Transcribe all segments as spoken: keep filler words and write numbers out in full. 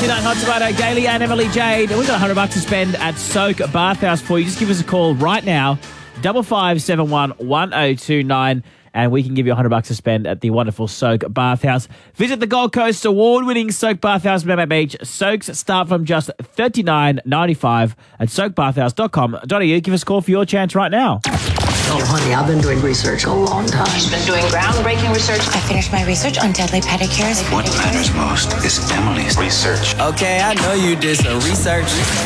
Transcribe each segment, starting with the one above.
oh two nine Hot Tomato, Gailey and Emily Jade. We've got one hundred bucks to spend at Soak Bathhouse for you. Just give us a call right now, double five seven one one oh two nine, and we can give you one hundred bucks to spend at the wonderful Soak Bathhouse. Visit the Gold Coast award-winning Soak Bathhouse, Mermaid Beach. Soaks start from just thirty-nine ninety-five at soak bathhouse dot com dot a u. Give us a call for your chance right now. Oh, honey, I've been doing research a long time. She's been doing groundbreaking research. I finished my research on deadly pedicures. What matters most is Emily's research. Okay, I know you did some research.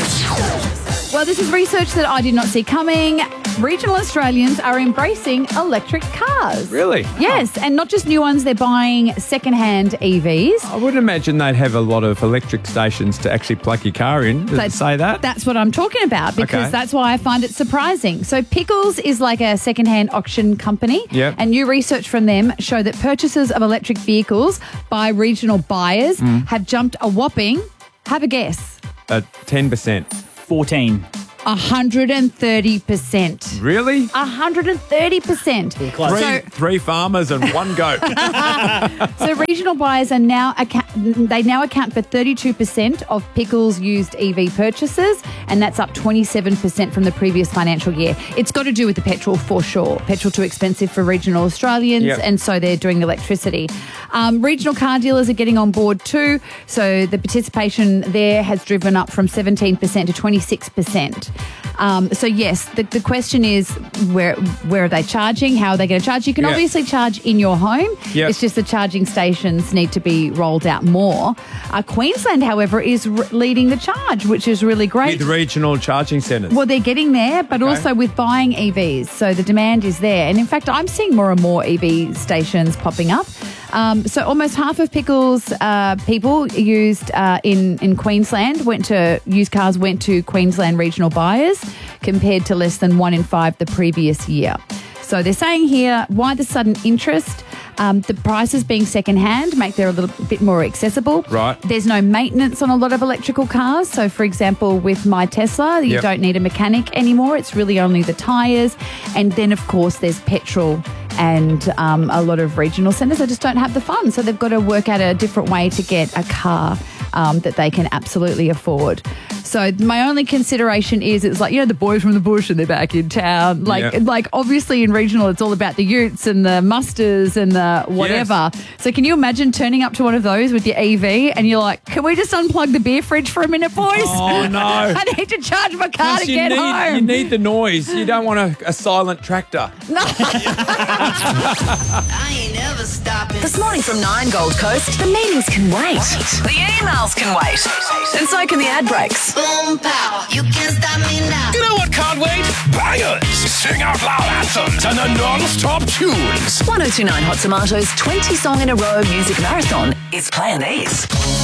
Well, this is research that I did not see coming. Regional Australians are embracing electric cars. Really? Yes, and not just new ones, they're buying second-hand E Vs. I would imagine they'd have a lot of electric stations to actually plug your car in. Does That- it say that? That's what I'm talking about, because Okay. that's why I find it surprising. So Pickles is like a second-hand auction company, Yep. and new research from them show that purchases of electric vehicles by regional buyers Mm. have jumped a whopping, have a guess, Uh, ten percent. fourteen. one hundred thirty percent. Really? one hundred thirty percent. close. Three, So, three farmers and one goat. so regional buyers are now account, they now account for thirty-two percent of Pickles used E V purchases, and that's up twenty-seven percent from the previous financial year. It's got to do with the petrol for sure. Petrol too expensive for regional Australians, Yep. and so they're doing electricity. Um, regional car dealers are getting on board too, so the participation there has driven up from seventeen percent to twenty-six percent. Um, so yes, the, the question is where where are they charging? How are they going to charge? You can Yeah. obviously charge in your home. Yep. It's just the charging stations need to be rolled out more. Uh, Queensland, however, is r- leading the charge, which is really great. With regional charging centres. Well, they're getting there, but Okay. also with buying E Vs. So the demand is there. And in fact, I'm seeing more and more E V stations popping up. Um, so almost half of Pickles uh, people used uh, in, in Queensland went to, used cars went to Queensland regional buyers, compared to less than one in five the previous year. So they're saying here, why the sudden interest? Um, the prices being secondhand make them a little bit more accessible. Right. There's no maintenance on a lot of electrical cars. So, for example, with my Tesla, you Yep. don't need a mechanic anymore. It's really only the tyres. And then, of course, there's petrol and um, a lot of regional centres that just don't have the funds. So they've got to work out a different way to get a car um, that they can absolutely afford. So my only consideration is it's like, you know, the boys from the bush and they're back in town. Like, Yeah. like obviously in regional, it's all about the utes and the musters and the whatever. So can you imagine turning up to one of those with your E V and you're like, can we just unplug the beer fridge for a minute, boys? Oh, no. I need to charge my car to you get need, home. You need the noise. You don't want a, a silent tractor. This morning from nine Gold Coast, the meetings can wait. The emails can wait. And so can the ad breaks. Boom, pow, you can't stop me now. You know what can't wait? Bangers! Sing out loud anthems and the non-stop tunes. one oh two nine Hot Tomatoes twenty song in a row music marathon is playing these.